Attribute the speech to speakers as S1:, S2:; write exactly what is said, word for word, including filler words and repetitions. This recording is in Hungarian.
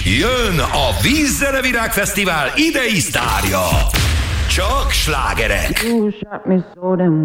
S1: Jön a Vízzene Virágfesztivál idei sztárja. Csak slágerek.
S2: You shot me so damn